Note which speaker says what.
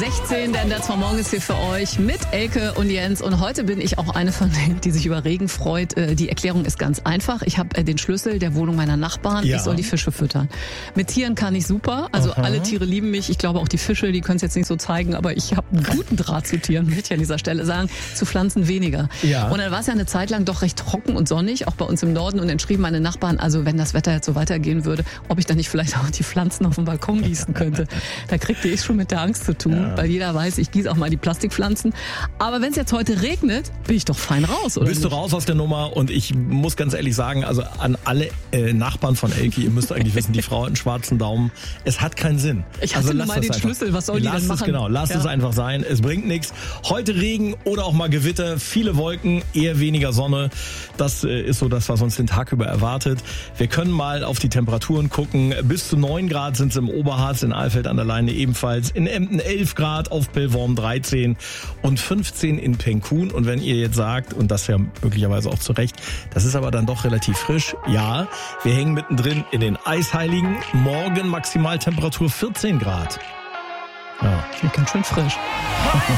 Speaker 1: 16, denn das war morgens hier für euch mit Elke und Jens. Und heute bin ich auch eine von denen, die sich über Regen freut. Die Erklärung ist ganz einfach. Ich habe den Schlüssel der Wohnung meiner Nachbarn. Ja. Ich soll die Fische füttern. Mit Tieren kann ich super. Also alle Tiere lieben mich. Ich glaube auch die Fische, die können es jetzt nicht so zeigen, aber ich habe einen guten Draht zu Tieren, möchte ich an dieser Stelle sagen. Zu Pflanzen weniger. Ja. Und dann war es ja eine Zeit lang doch recht trocken und sonnig, auch bei uns im Norden. Und dann schrieben meine Nachbarn, also wenn das Wetter jetzt so weitergehen würde, ob ich dann nicht vielleicht auch die Pflanzen auf dem Balkon gießen könnte. Da kriegte ich schon mit der Angst zu tun, weil jeder weiß, ich gieße auch mal die Plastikpflanzen. Aber wenn es jetzt heute regnet, bin ich doch fein raus, oder?
Speaker 2: Bist du raus aus der Nummer? Und ich muss ganz ehrlich sagen, also an alle Nachbarn von Elke, ihr müsst eigentlich wissen, die Frau hat einen schwarzen Daumen. Es hat keinen Sinn.
Speaker 1: Ich hatte nur mal den Schlüssel, was soll die denn machen?
Speaker 2: Lasst es einfach sein, es bringt nichts. Heute Regen oder auch mal Gewitter, viele Wolken, eher weniger Sonne. Das ist so das, was uns den Tag über erwartet. Wir können mal auf die Temperaturen gucken. Bis zu 9 Grad sind es im Oberharz, in Alfeld an der Leine ebenfalls. In Emden 11 Grad, auf Pellworm 13 und 15 in Penkun. Und wenn ihr jetzt sagt, und das ja möglicherweise auch zu Recht, das ist aber dann doch relativ frisch. Ja, wir hängen mittendrin in den Eisheiligen. Morgen Maximaltemperatur 14 Grad.
Speaker 1: Ja, ganz schön frisch.